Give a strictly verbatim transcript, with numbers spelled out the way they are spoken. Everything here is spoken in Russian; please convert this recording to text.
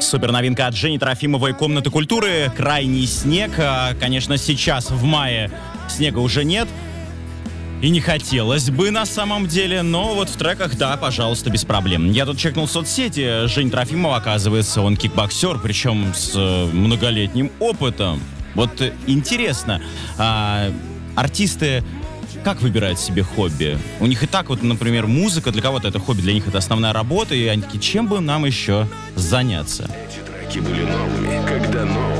Супер новинка от Жени Трофимовой «Комнаты культуры». Крайний снег. Конечно, сейчас в мае снега уже нет. И не хотелось бы на самом деле, но вот в треках, да, пожалуйста, без проблем. Я тут чекнул соцсети. Жень Трофимов, оказывается, он кикбоксер, причем с многолетним опытом. Вот интересно, а, артисты как выбирают себе хобби? У них и так вот, например, музыка, для кого-то это хобби, для них это основная работа, и они такие, чем бы нам еще заняться? Эти треки были новыми, когда новые